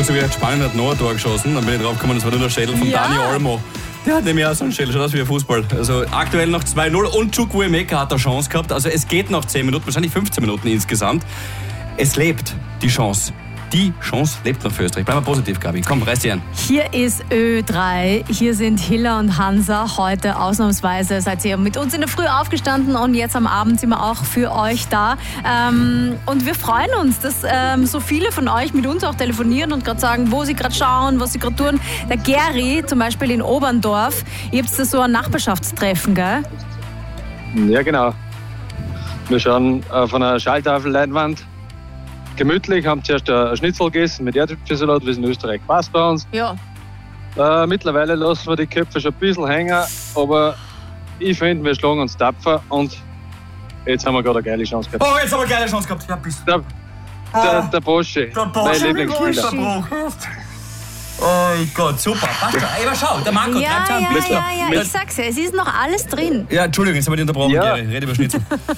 kurz gesagt, Spanien hat noch ein Tor geschossen, dann bin ich drauf gekommen, das war nur der Schädel von Dani Olmo. Der hat nämlich auch so einen Schädel, schaut aus wie ein Fußball. Also aktuell noch 2-0 und Chukwuemeka hat eine Chance gehabt. Also es geht noch 10 Minuten, wahrscheinlich 15 Minuten insgesamt. Es lebt, die Chance. Die Chance lebt noch für Österreich. Bleiben wir positiv, Gabi. Komm, reiß dich an. Hier ist Ö3. Hier sind Hilla und Hansa. Heute ausnahmsweise seid ihr mit uns in der Früh aufgestanden und jetzt am Abend sind wir auch für euch da. Und wir freuen uns, dass so viele von euch mit uns auch telefonieren und gerade sagen, wo sie gerade schauen, was sie gerade tun. Der Geri, zum Beispiel in Oberndorf, ihr habt da so ein Nachbarschaftstreffen, gell? Ja, genau. Wir schauen auf einer Schalltafelleinwand. Gemütlich, haben zuerst ein Schnitzel gegessen mit Erdäpfelsalat, wie es in Österreich passt bei uns. Ja. Mittlerweile lassen wir die Köpfe schon ein bisschen hängen, aber ich finde, wir schlagen uns tapfer und jetzt haben wir gerade eine geile Chance gehabt. Oh, jetzt haben wir eine geile Chance gehabt. Ja, bist Der Boschi, mein Lieblingsspieler. Oh Gott, super. Passt schon. Ey, aber schau, der Marco treibt schon ein bisschen. Ja, ich sag's ja, es ist noch alles drin. Ja, Entschuldigung, jetzt haben wir dich unterbrochen, Ja. Geri. Rede über Schnitzel.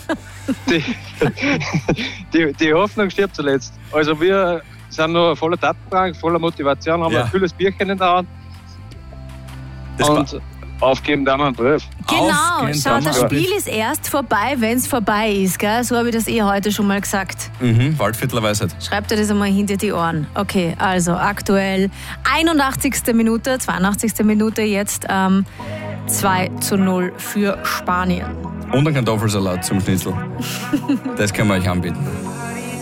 Die Hoffnung stirbt zuletzt. Also wir sind noch voller Tatendrang, voller Motivation, haben ein kühles Bierchen in der Hand. Und aufgeben da mal einen Brief. Genau, Aufgehen, schau, das Brief. Spiel ist erst vorbei, wenn es vorbei ist, gell? So habe ich das heute schon mal gesagt. Waldviertler Weisheit. Schreibt dir das einmal hinter die Ohren. Okay, also aktuell 81. Minute, 82. Minute jetzt 2-0 für Spanien. Und ein Kartoffelsalat zum Schnitzel. Das können wir euch anbieten.